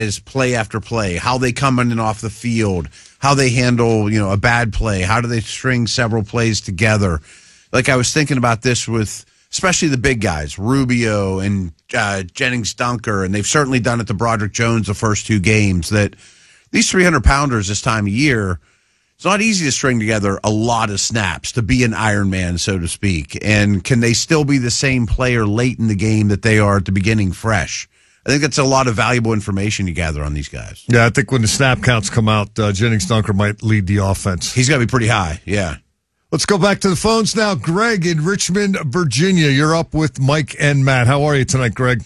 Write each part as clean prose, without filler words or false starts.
is play after play, how they come in and off the field, how they handle, a bad play, how do they string several plays together. Like I was thinking about this with especially the big guys, Rubio and Jennings Dunker, and they've certainly done it to Broderick Jones the first two games, that these 300-pounders this time of year, it's not easy to string together a lot of snaps to be an Iron Man, so to speak. And can they still be the same player late in the game that they are at the beginning fresh? I think that's a lot of valuable information you gather on these guys. Yeah, I think when the snap counts come out, Jennings Dunker might lead the offense. He's got to be pretty high, yeah. Let's go back to the phones now. Greg in Richmond, Virginia. You're up with Mike and Matt. How are you tonight, Greg?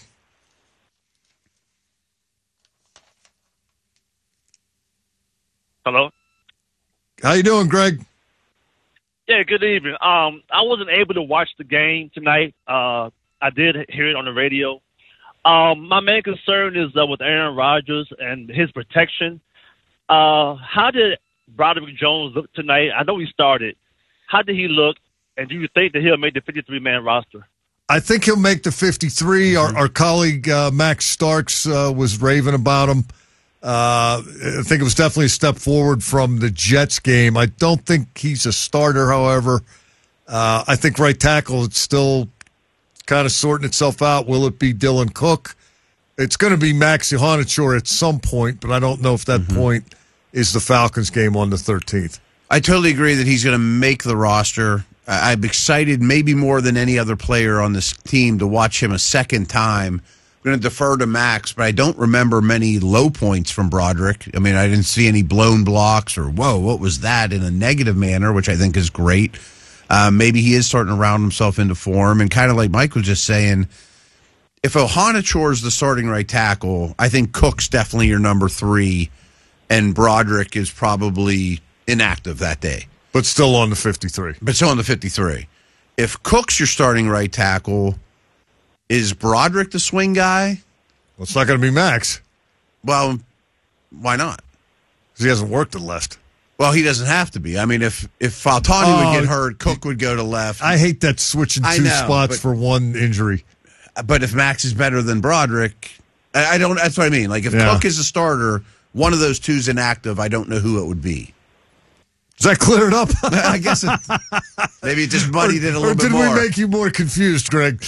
Hello? How you doing, Greg? Yeah, good evening. I wasn't able to watch the game tonight. I did hear it on the radio. My main concern is with Aaron Rodgers and his protection. How did Broderick Jones look tonight? I know he started. How did he look? And do you think that he'll make the 53-man roster? I think he'll make the 53. Our colleague Max Starks was raving about him. I think it was definitely a step forward from the Jets game. I don't think he's a starter, however. I think right tackle, it's still kind of sorting itself out. Will it be Dylan Cook? It's going to be Max Ihonachor at some point, but I don't know if that point is the Falcons game on the 13th. I totally agree that he's going to make the roster. I'm excited maybe more than any other player on this team to watch him a second time. I'm going to defer to Max, but I don't remember many low points from Broderick. I mean, I didn't see any blown blocks or, whoa, what was that, in a negative manner, which I think is great. Maybe he is starting to round himself into form. And kind of like Mike was just saying, if Ihonachor is the starting right tackle, I think Cook's definitely your number 3, and Broderick is probably inactive that day. But still on the 53. If Cook's your starting right tackle, is Broderick the swing guy? Well, it's not going to be Max. Well, why not? Because he hasn't worked at left. Well, he doesn't have to be. I mean, if Faltani would get hurt, Cook would go to left. I hate that switching two spots for one injury. But if Max is better than Broderick, I don't. That's what I mean. Like, if Cook is a starter, one of those two's inactive, I don't know who it would be. Does that clear it up? I guess maybe it just muddied it a little bit more. Or did we make you more confused, Greg?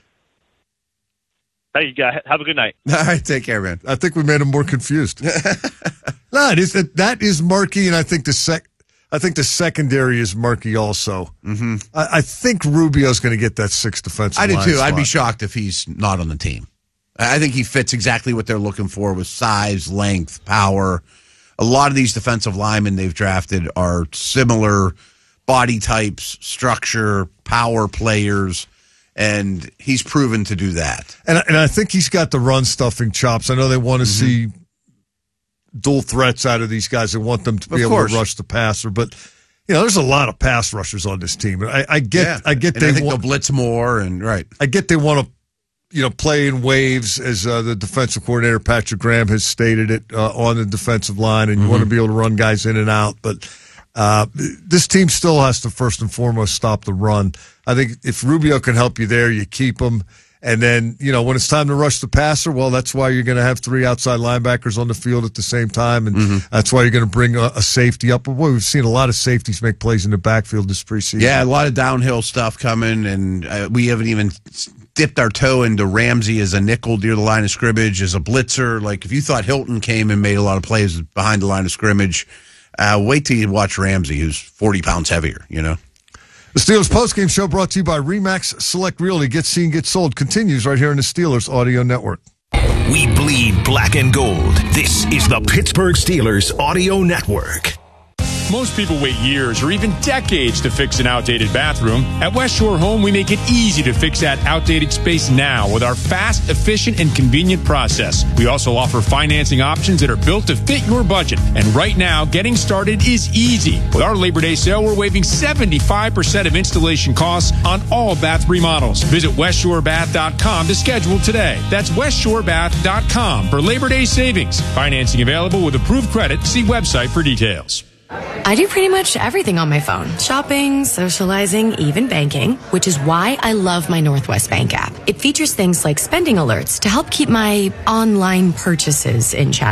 Hey, you guys, have a good night. All right, take care, man. I think we made him more confused. No, that is murky, and I think the secondary is murky also. Mm-hmm. I think Rubio's going to get that 6th defensive line I do too. spot. I'd be shocked if he's not on the team. I think he fits exactly what they're looking for with size, length, power. A lot of these defensive linemen they've drafted are similar body types, structure, power players, and he's proven to do that. And I think he's got the run-stuffing chops. I know they want to see dual threats out of these guys. They want them to be able to rush the passer. But, there's a lot of pass rushers on this team. I get and I think they'll blitz more. I get they want to play in waves, as the defensive coordinator, Patrick Graham, has stated it on the defensive line, and you want to be able to run guys in and out. But this team still has to first and foremost stop the run. I think if Rubio can help you there, you keep him. And then, when it's time to rush the passer, well, that's why you're going to have 3 outside linebackers on the field at the same time, and that's why you're going to bring a safety up. But boy, we've seen a lot of safeties make plays in the backfield this preseason. Yeah, a lot of downhill stuff coming, and we haven't even dipped our toe into Ramsey as a nickel near the line of scrimmage, as a blitzer. Like, if you thought Hilton came and made a lot of plays behind the line of scrimmage, wait till you watch Ramsey, who's 40 pounds heavier, The Steelers postgame show brought to you by RE/MAX Select Realty. Get seen, get sold. Continues right here in the Steelers Audio Network. We bleed black and gold. This is the Pittsburgh Steelers Audio Network. Most people wait years or even decades to fix an outdated bathroom. At West Shore Home, we make it easy to fix that outdated space now with our fast, efficient, and convenient process. We also offer financing options that are built to fit your budget. And right now, getting started is easy. With our Labor Day sale, we're waiving 75% of installation costs on all bath remodels. Visit WestShoreBath.com to schedule today. That's WestShoreBath.com for Labor Day savings. Financing available with approved credit. See website for details. I do pretty much everything on my phone. Shopping, socializing, even banking, which is why I love my Northwest Bank app. It features things like spending alerts to help keep my online purchases in check.